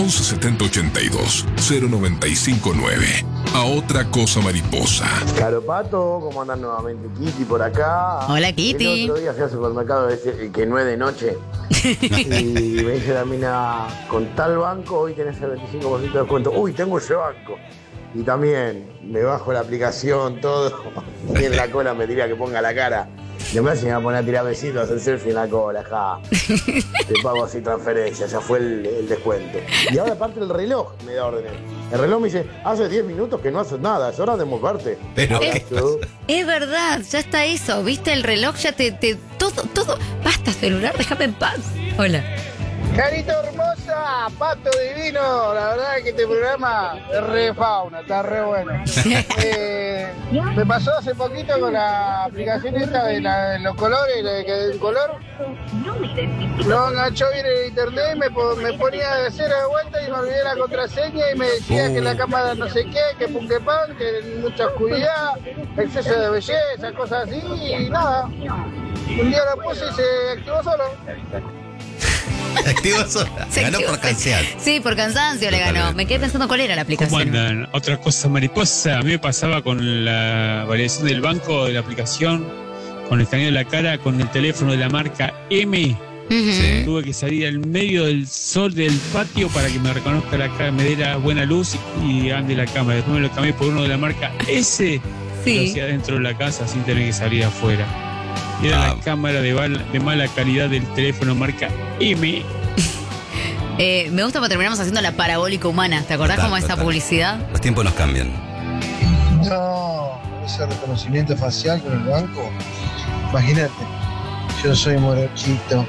11 70 82 0959. A otra cosa mariposa. Caro Pato, ¿cómo andan nuevamente? Kitty por acá. Hola, Kitty. El otro día fui al supermercado que no es de noche. Y me dice la mina, con tal banco hoy tenés el 25% de descuento. Uy, tengo ese banco. Y también me bajo la aplicación, todo. Y en la cola me tira que ponga la cara. Después se me va a poner a tirar besitos, hacer selfie en la cola, ja. Te pago así transferencia, ya fue el descuento. Y ahora aparte el reloj me da órdenes. El reloj me dice, hace 10 minutos que no haces nada, es hora de moverte. Pero Es verdad, ya está eso, viste el reloj, ya todo. Basta celular, déjame en paz. Hola. Carito hermosa, Pato divino, la verdad es que este programa es re fauna, está re bueno. Me pasó hace poquito con la aplicación esta de los colores, de que del color. No enganchó bien el internet y me ponía de cero de vuelta y me olvidé la contraseña y me decía que la cámara no sé qué, que pum que pan, que mucha oscuridad, exceso de belleza, cosas así y nada. Un día lo puse y se activó solo. activo sola. Ganó por cansancio. Sí, por cansancio le ganó. Me quedé pensando cuál era la aplicación. ¿Cómo andan? Otra cosa mariposa. A mí me pasaba con la variación del banco, de la aplicación, con el escaneo de la cara, con el teléfono de la marca M. Sí. Tuve que salir al medio del sol del patio para que me reconozca la cara, me diera buena luz y ande la cámara. Después me lo cambié por uno de la marca S. Sí. Lo hacía dentro de la casa sin tener que salir afuera. Era la cámara de mala calidad del teléfono marca M. Me gusta porque terminamos haciendo la parabólica humana. ¿Te acordás cómo esa publicidad? Los tiempos nos cambian. No, ese reconocimiento facial con el banco. Imagínate, yo soy morochito,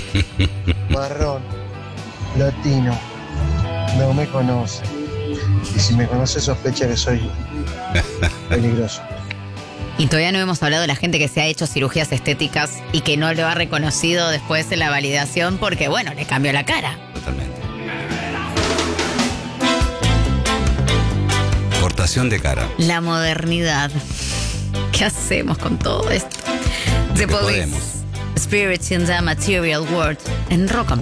marrón, latino, no me conoce. Y si me conoce sospecha que soy peligroso. Y todavía no hemos hablado de la gente que se ha hecho cirugías estéticas y que no lo ha reconocido después en la validación porque, bueno, le cambió la cara. Totalmente. Cortación de cara. La modernidad. ¿Qué hacemos con todo esto? Lo que The Police, podemos. Spirits in the Material World, en Rock and